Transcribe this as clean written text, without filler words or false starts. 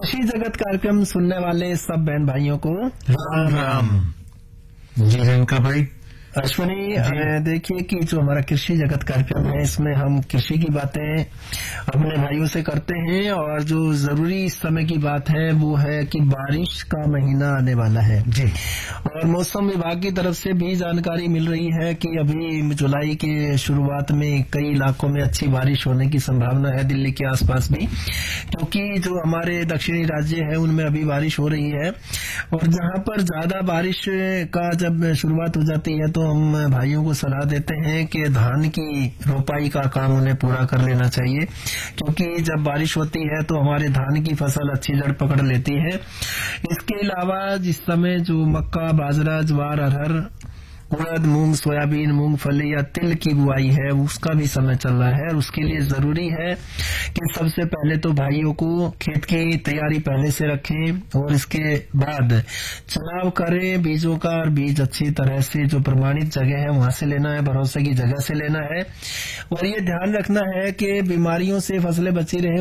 कृषि जगत कार्यक्रम सुनने वाले सब बहन भाइयों को राम राम। जी रेणुका भाई। अश्विनी, देखिए कि जो हमारा कृषि जगत कार्यक्रम है इसमें हम कृषि की बातें अपने भाइयों से करते हैं और जो जरूरी इस समय की बात है वो है कि बारिश का महीना आने वाला है जी। और मौसम विभाग की तरफ से भी जानकारी मिल रही है कि अभी जुलाई के शुरुआत में कई इलाकों में अच्छी बारिश होने की संभावना है, दिल्ली के आसपास भी, क्योंकि जो हमारे दक्षिणी राज्य है उनमें अभी बारिश हो रही है। और जहां पर ज्यादा बारिश का जब शुरुआत हो जाती है तो हम भाइयों को सलाह देते हैं कि धान की रोपाई का काम उन्हें पूरा कर लेना चाहिए, क्योंकि जब बारिश होती है तो हमारे धान की फसल अच्छी जड़ पकड़ लेती है। इसके अलावा जिस समय जो मक्का, बाजरा, ज्वार, अरहर, उड़द, मूंग, सोयाबीन, मूंगफली या तिल की बुआई है उसका भी समय चल रहा है और उसके लिए जरूरी है कि सबसे पहले तो भाइयों को खेत की तैयारी पहले से रखें और इसके बाद चुनाव करें बीजों का। और बीज अच्छी तरह से जो प्रमाणित जगह है वहां से लेना है, भरोसे की जगह से लेना है। और ये ध्यान रखना है कि बीमारियों से फसलें बची रहे